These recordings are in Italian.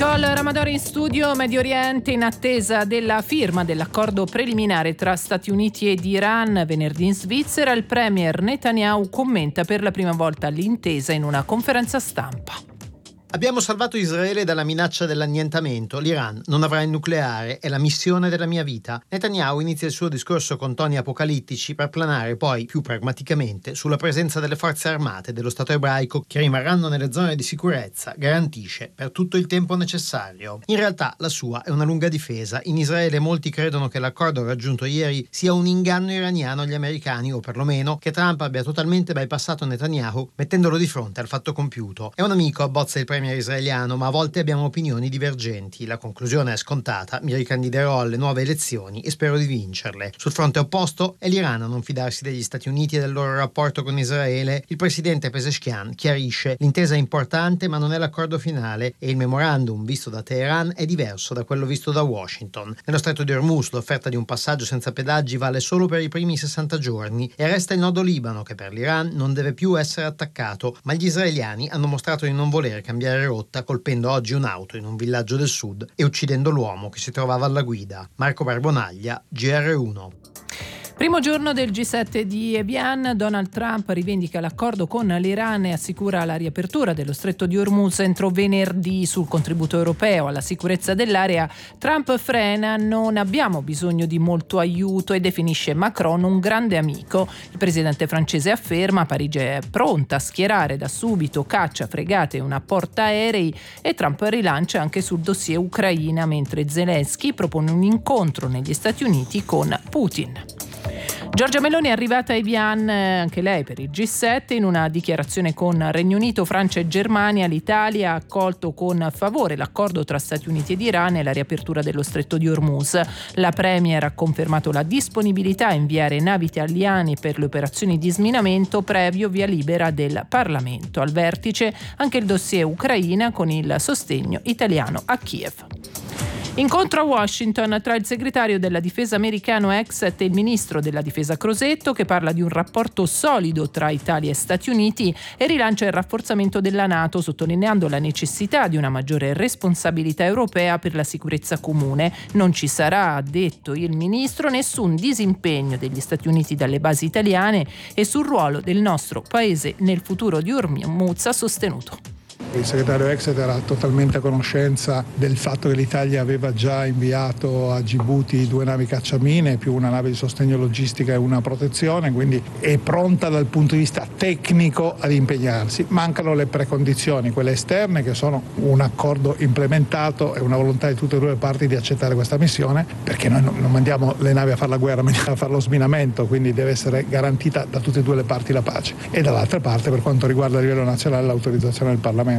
Nicole Ramadori in studio. Medio Oriente in attesa della firma dell'accordo preliminare tra Stati Uniti ed Iran venerdì in Svizzera. Il premier Netanyahu commenta per la prima volta l'intesa in una conferenza stampa. Abbiamo salvato Israele dalla minaccia dell'annientamento. L'Iran non avrà il nucleare, è la missione della mia vita. Netanyahu inizia il suo discorso con toni apocalittici per planare poi, più pragmaticamente, sulla presenza delle forze armate dello Stato ebraico che rimarranno nelle zone di sicurezza, garantisce, per tutto il tempo necessario. In realtà la sua è una lunga difesa. In Israele molti credono che l'accordo raggiunto ieri sia un inganno iraniano agli americani, o perlomeno che Trump abbia totalmente bypassato Netanyahu mettendolo di fronte al fatto compiuto. È un amico, abbozza il premier israeliano, ma a volte abbiamo opinioni divergenti. La conclusione è scontata: mi ricandiderò alle nuove elezioni e spero di vincerle. Sul fronte opposto è l'Iran a non fidarsi degli Stati Uniti e del loro rapporto con Israele. Il presidente Pezeshkian chiarisce: l'intesa è importante ma non è l'accordo finale e il memorandum visto da Teheran è diverso da quello visto da Washington. Nello stretto di Hormuz l'offerta di un passaggio senza pedaggi vale solo per i primi 60 giorni e resta il nodo Libano, che per l'Iran non deve più essere attaccato, ma gli israeliani hanno mostrato di non voler cambiare rotta, colpendo oggi un'auto in un villaggio del sud e uccidendo l'uomo che si trovava alla guida. Marco Barbonaglia, GR1. Primo giorno del G7 di Evian, Donald Trump rivendica l'accordo con l'Iran e assicura la riapertura dello stretto di Hormuz entro venerdì. Sul contributo europeo alla sicurezza dell'area, Trump frena: non abbiamo bisogno di molto aiuto, e definisce Macron un grande amico. Il presidente francese afferma: Parigi è pronta a schierare da subito caccia, fregate e una portaerei, e Trump rilancia anche sul dossier Ucraina, mentre Zelensky propone un incontro negli Stati Uniti con Putin. Giorgia Meloni è arrivata a Evian, anche lei per il G7. In una dichiarazione con Regno Unito, Francia e Germania, l'Italia ha accolto con favore l'accordo tra Stati Uniti ed Iran e la riapertura dello stretto di Hormuz. La premier ha confermato la disponibilità a inviare navi italiane per le operazioni di sminamento previo via libera del Parlamento. Al vertice anche il dossier Ucraina con il sostegno italiano a Kiev. Incontro a Washington tra il segretario della difesa americano Exet e il ministro della difesa Crosetto, che parla di un rapporto solido tra Italia e Stati Uniti e rilancia il rafforzamento della NATO, sottolineando la necessità di una maggiore responsabilità europea per la sicurezza comune. Non ci sarà, ha detto il ministro, nessun disimpegno degli Stati Uniti dalle basi italiane e sul ruolo del nostro paese nel futuro di Hormuz ha sostenuto: il segretario Exet era totalmente a conoscenza del fatto che l'Italia aveva già inviato a Djibouti 2 navi cacciamine più una nave di sostegno logistica e una protezione, quindi è pronta dal punto di vista tecnico ad impegnarsi. Mancano le precondizioni, quelle esterne, che sono un accordo implementato e una volontà di tutte e due le parti di accettare questa missione, perché noi non mandiamo le navi a fare la guerra, ma a fare lo sminamento, quindi deve essere garantita da tutte e due le parti la pace. E dall'altra parte, per quanto riguarda a livello nazionale, l'autorizzazione del Parlamento.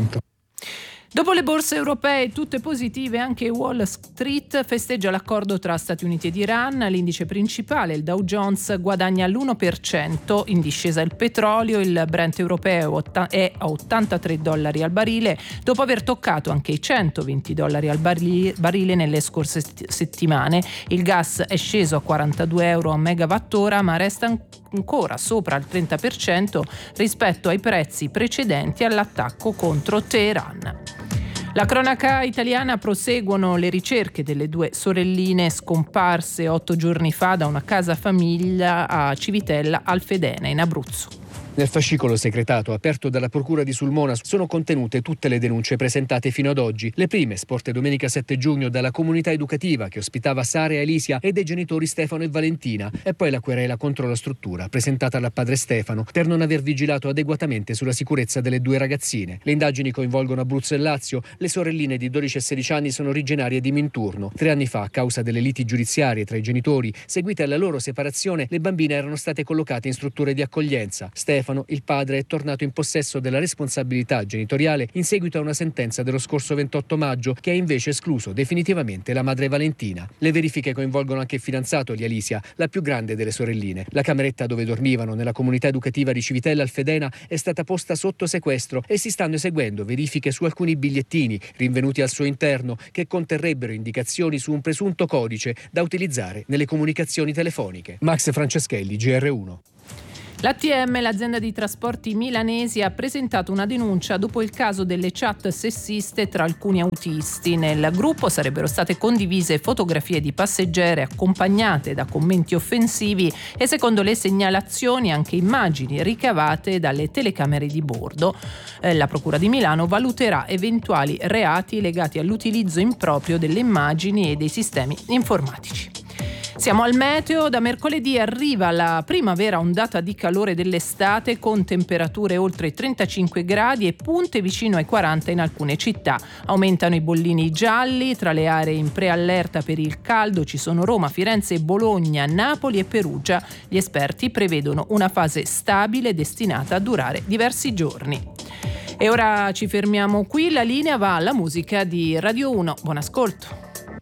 Dopo le borse europee tutte positive, anche Wall Street festeggia l'accordo tra Stati Uniti ed Iran. L'indice principale, il Dow Jones, guadagna l'1%, in discesa il petrolio. Il Brent europeo è a $83 al barile, dopo aver toccato anche i $120 al barile nelle scorse settimane. Il gas è sceso a €42 a megawattora, ma resta ancora sopra il 30% rispetto ai prezzi precedenti all'attacco contro Teheran. La cronaca italiana: proseguono le ricerche delle 2 sorelline scomparse 8 giorni fa da una casa famiglia a Civitella Alfedena in Abruzzo. Nel fascicolo segretato aperto dalla Procura di Sulmona sono contenute tutte le denunce presentate fino ad oggi. Le prime, sporte domenica 7 giugno dalla comunità educativa che ospitava Sara e Alicia e dei genitori Stefano e Valentina, e poi la querela contro la struttura presentata dal padre Stefano per non aver vigilato adeguatamente sulla sicurezza delle 2 ragazzine. Le indagini coinvolgono Abruzzo e Lazio. Le sorelline di 12 e 16 anni sono originarie di Minturno. 3 anni fa, a causa delle liti giudiziarie tra i genitori seguite alla loro separazione, le bambine erano state collocate in strutture di accoglienza. Stefano, il padre, è tornato in possesso della responsabilità genitoriale in seguito a una sentenza dello scorso 28 maggio che ha invece escluso definitivamente la madre Valentina. Le verifiche coinvolgono anche il fidanzato di Alicia, la più grande delle sorelline. La cameretta dove dormivano nella comunità educativa di Civitella Alfedena è stata posta sotto sequestro e si stanno eseguendo verifiche su alcuni bigliettini rinvenuti al suo interno che conterrebbero indicazioni su un presunto codice da utilizzare nelle comunicazioni telefoniche. Max Franceschelli, GR1. L'ATM, l'azienda di trasporti milanesi, ha presentato una denuncia dopo il caso delle chat sessiste tra alcuni autisti. Nel gruppo sarebbero state condivise fotografie di passeggere accompagnate da commenti offensivi e, secondo le segnalazioni, anche immagini ricavate dalle telecamere di bordo. La Procura di Milano valuterà eventuali reati legati all'utilizzo improprio delle immagini e dei sistemi informatici. Siamo al meteo. Da mercoledì arriva la prima vera ondata di calore dell'estate, con temperature oltre i 35 gradi e punte vicino ai 40 in alcune città. Aumentano i bollini gialli. Tra le aree in preallerta per il caldo ci sono Roma, Firenze, Bologna, Napoli e Perugia. Gli esperti prevedono una fase stabile destinata a durare diversi giorni. E ora ci fermiamo qui. La linea va alla musica di Radio 1. Buon ascolto.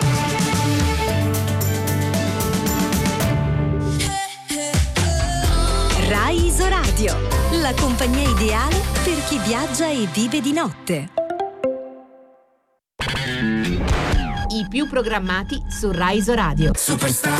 Rai Isoradio, la compagnia ideale per chi viaggia e vive di notte. I più programmati su Rai Isoradio. Superstar,